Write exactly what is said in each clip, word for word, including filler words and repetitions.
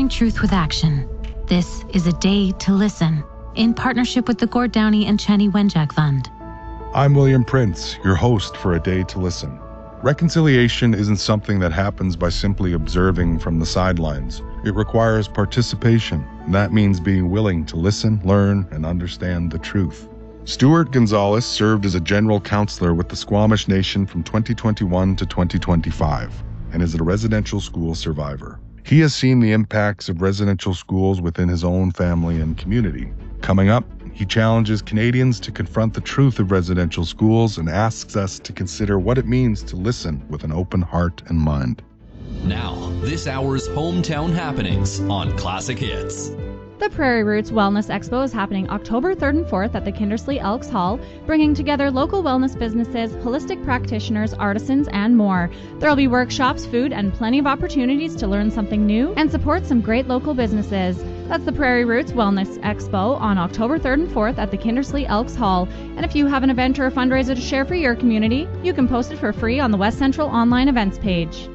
Sharing truth with action. This is A Day to Listen, in partnership with the Gord Downey and Cheney Wenjack Fund. I'm William Prince, your host for A Day to Listen. Reconciliation isn't something that happens by simply observing from the sidelines. It requires participation, and that means being willing to listen, learn, and understand the truth. Stuart Gonzalez served as a general counselor with the Squamish Nation from twenty twenty-one to twenty twenty-five, and is a residential school survivor. He has seen the impacts of residential schools within his own family and community. Coming up, he challenges Canadians to confront the truth of residential schools and asks us to consider what it means to listen with an open heart and mind. Now, this hour's hometown happenings on Classic Hits. The Prairie Roots Wellness Expo is happening October third and fourth at the Kindersley Elks Hall, bringing together local wellness businesses, holistic practitioners, artisans, and more. There will be workshops, food, and plenty of opportunities to learn something new and support some great local businesses. That's the Prairie Roots Wellness Expo on October third and fourth at the Kindersley Elks Hall. And if you have an event or a fundraiser to share for your community, you can post it for free on the West Central online events page.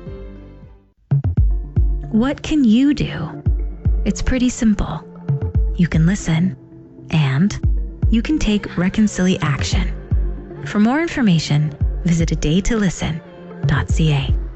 What can you do? It's pretty simple. You can listen, and you can take reconcili action. For more information, visit a day to listen dot c a.